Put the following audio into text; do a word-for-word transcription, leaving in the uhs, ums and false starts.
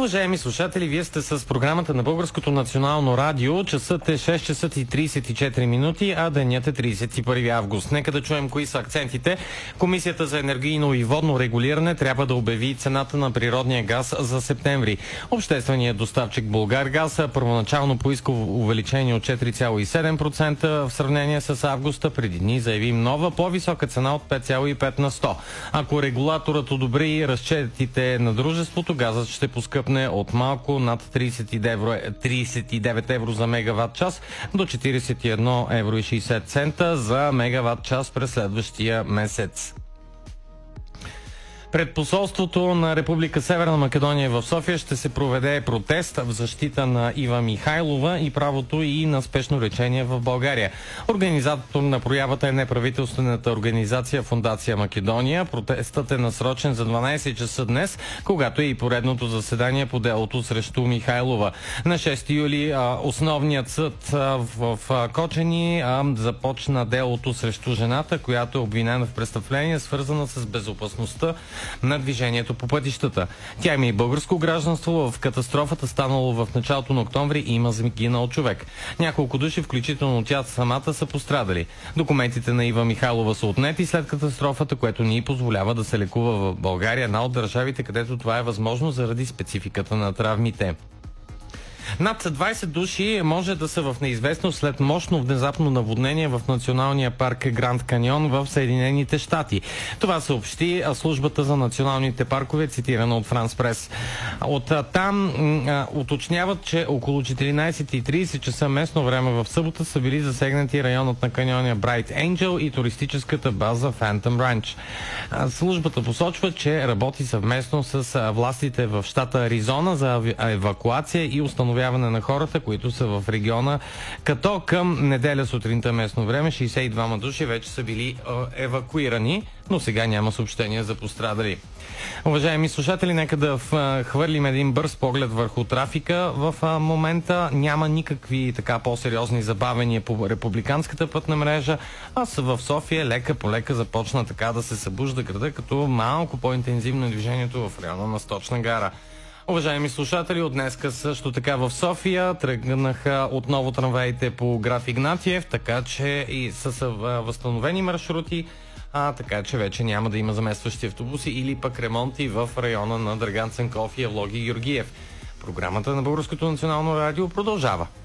Уважаеми слушатели, вие сте с програмата на Българското национално радио. Часът е шест часа и тридесет и четири минути, а денят е тридесет и първи август. Нека да чуем кои са акцентите. Комисията за енергийно и водно регулиране трябва да обяви цената на природния газ за септември. Общественият доставчик Булгаргаз първоначално поиска увеличение от четири цяло и седем процента в сравнение с августа. Преди дни заяви нова по-висока цена от пет цяло и пет на сто. Ако регулаторът одобри разчетите на дружеството, газът ще поскъпне от малко над тридесет и девет евро за мегаватт час до четиридесет и едно евро и шейсет цента за мегаватт час през следващия месец. Пред посолството на Република Северна Македония в София ще се проведе протест в защита на Ива Михайлова и правото и на спешно лечение в България. Организатор на проявата е неправителствената организация Фондация Македония. Протестът е насрочен за дванадесет часа днес, когато е и поредното заседание по делото срещу Михайлова. На шести юли а, основният съд а, в, в Кочани а, започна делото срещу жената, която е обвинена в престъпление, свързана с безопасността на движението по пътищата. Тя има и българско гражданство. В катастрофата, станало в началото на октомври, има загинал човек. Няколко души, включително тя самата, са пострадали. Документите на Ива Михайлова са отнети след катастрофата, което ни позволява да се лекува в България, една от държавите, където това е възможно заради спецификата на травмите. Над двадесет души може да са в неизвестност след мощно внезапно наводнение в националния парк Гранд Каньон в Съединените щати. Това съобщи службата за националните паркове, цитирана от Франс Прес. От там а, уточняват, че около четиринадесет и тридесет часа местно време в събота са били засегнати районът на каньоня Брайт Енджел и туристическата база Фентъм Ранч. Службата посочва, че работи съвместно с властите в щата Аризона за евакуация и установяване на хората, които са в региона, като към неделя сутринта местно време шейсет и двама души вече са били е, евакуирани, но сега няма съобщения за пострадали. Уважаеми слушатели, нека да хвърлим един бърз поглед върху трафика. В момента няма никакви така по-сериозни забавения по републиканската пътна мрежа, а в София лека по лека започна така да се събужда града, като малко по-интензивно е движението в района на Сточна гара. Уважаеми слушатели, от днеска също така в София тръгнаха отново трамваите по Граф Игнатиев, така че и са възстановени маршрути, а така че вече няма да има заместващи автобуси или пък ремонти в района на Драган Цанков и Евлоги Георгиев. Програмата на Българското национално радио продължава.